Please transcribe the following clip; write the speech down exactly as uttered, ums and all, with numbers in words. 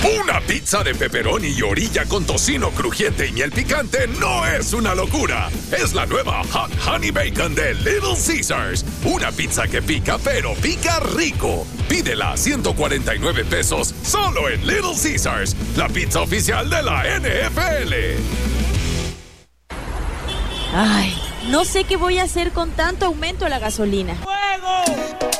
Una pizza de pepperoni y orilla con tocino crujiente y miel picante no es una locura. Es la nueva Hot Honey Bacon de Little Caesars. Una pizza que pica, pero pica rico. Pídela a ciento cuarenta y nueve pesos solo en Little Caesars, la pizza oficial de la N F L. Ay, no sé qué voy a hacer con tanto aumento a la gasolina. ¡Fuego!